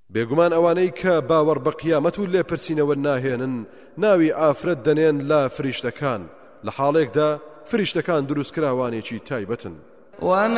بێگومان ئەوانەی کە باوەڕ بە قیامەت و لێپرسینەوە ناهێنن ناوی ئافرەت دەنێن لە فریشتەکان لە حاڵێکدا فریشتەکان دروستکراوانێکی تایبەتن.